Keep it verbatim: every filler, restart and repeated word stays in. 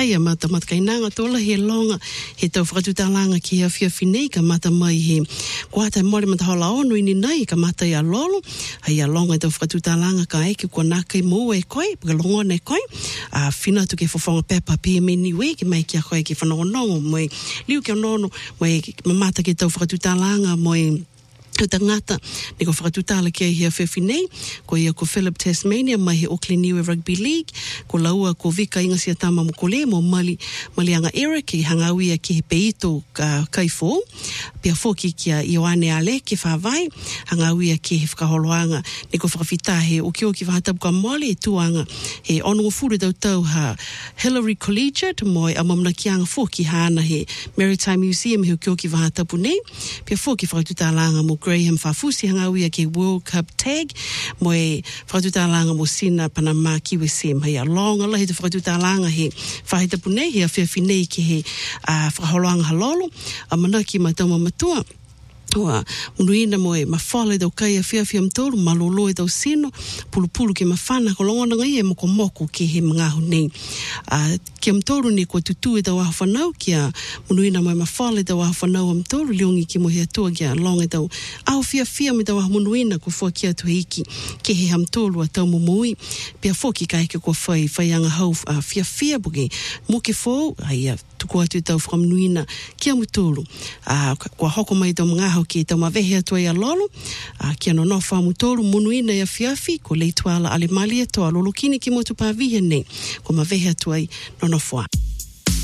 Haia mata matakainanga tola he longa he tau whakatutalanga ki hea whiawhinei ka mata mai he kuata mole mata hola onu ini nei ka mata ia lolo. Haia longa tau whakatutalanga ka eke kua naka i mo e koe, paka longa ne koe. A whina tu ke whawhanga pepa pia me niwe ki mai ki a koe ki whanongonongo moe liu ke onono moe mamata ke tau whakatutalanga moe o tangata, ni ko whakatutala kia hea whiawhinei, ko ia ko Philip Tasmania, mai he Auckland Niue Rugby League, ko laua ko Vika inga sia tama mo kole, mo mali, malianga Eric, ki hangawia ki he peito ka kaifo, pia foki kia Ioane Ale, ki whawai, hangawia ki he whakaholoanga, ni ko whakawhita he o kio ki whahatapu ka mole, e tuanga, he ono furu tau tau ha Hillary Collegiate, mo e amamna ki anga foki hana he Maritime Museum, he o kio ki whahatapu nei, pia foki whakatutalanga mo Graham Fafusi hangawia ke World Cup tag mo e whakatutalanga mo sina Panama Kiwi Sem hei a longa la he te whakatutalanga he whahita punei he a whiawhinei ki he uh, whakaholoanga halolo a manaki matau matua Ua, munuina mo e mawhala dau kai a whiawhia mtoru, malolo e dau sino, pulupulu ke mawhana, ko longona ngai e moko moko ke he mangahu nei. Uh, kia mtoru ni kua tutu e dau ahu whanau, kia munuina mo e mawhala dau ahu whanau a mtoru, liongi ki mo hea tua kia longa e dau ahu whiawhia me dau ahu munuina ko fua kia tu hiki ke he hamtoru a tau mumui, pia foki ka eke kua whai, whai anga hau uh, whiawhia buke, mo ke fōu, ai a tuku atu tau whakamunuina kia mtoru, uh, kua hoko mai dau mangahu ki tau mawehe atua ia lolo, uh, kia no no wha mutoro munuina ia whiawhi, ko leituala alimali atua lolo kini ki motu pāvihe nei, ko mawehe atua i no no wha.